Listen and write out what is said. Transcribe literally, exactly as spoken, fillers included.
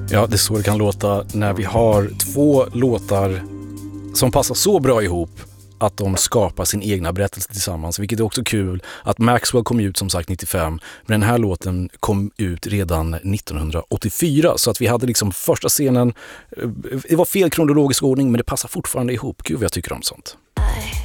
Ja, det är så det kan låta när vi har två låtar som passar så bra ihop att de skapar sin egna berättelse tillsammans. Vilket är också kul att Maxwell kom ut som sagt nittiofem, men den här låten kom ut redan nittonhundraåttiofyra. Så att vi hade liksom första scenen, det var fel kronologisk ordning men det passar fortfarande ihop. Gud vad jag tycker om sånt.